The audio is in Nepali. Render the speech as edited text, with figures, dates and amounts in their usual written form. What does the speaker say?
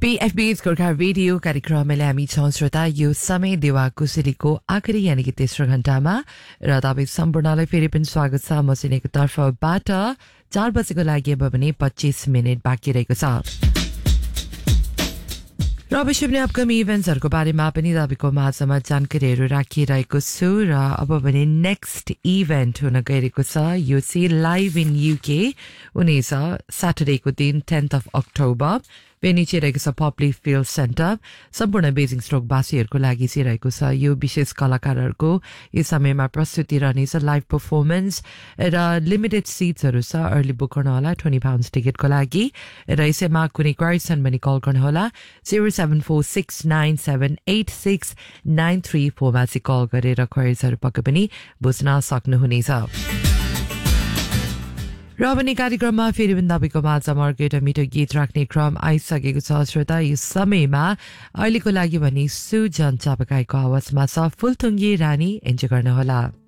PFB's गोर्खा रेडियो कार्यक्रमले हामी छौं श्रोता यो समय देवा कुशलीको आखिरी यानी कि तेस्रो घण्टामा र तपाईं सम्पूर्णलाई फेरि पनि स्वागत छ मसिनेको तर्फबाट 4 बजेको लागि अब भने 25 मिनेट बाँकी रहेको छ र अवश्य पनि अपकमिङ इभेन्ट्सहरुको बारेमा पनि तपाईको माझमा जानकारीहरु राखिरहेको छु र अब भने नेक्स्ट इभेन्ट हुन गइरहेको छ यो चाहिँ लाइभ इन युके हुनेछ सटरडेको दिन 10th of October वेन्यू चाहिँ रहेको छ पब्लिक फिल्ड सेन्टर सम्पूर्ण बेजिङ स्ट्रोक वासीहरुको लागि चाहिँ रहेको छ यो विशेष कलाकारहरुको यो समयमा प्रस्तुति रहनेछ लाइभ परफर्मेन्स र लिमिटेड सिट्सहरु छ अर्ली बुक गर्न होला £20 टिकटको लागि र यसैमा कुनै क्वेरी छन् भने कल गर्न होला 0746978693 मा चाहिँ कल गरेर क्वेरीजहरु पक्कै पनि बुझ्न सक्नुहुनेछ र भने कार्यक्रममा फेरि पनि तपाईको माझमा अर्को मिठो गीत राख्ने क्रम आइसकेको छ श्रोता यो समयमा अहिलेको लागि भने सुजन चापकाईको आवाजमा छ फुलथुङ्गे रानी एन्जोय गर्न होला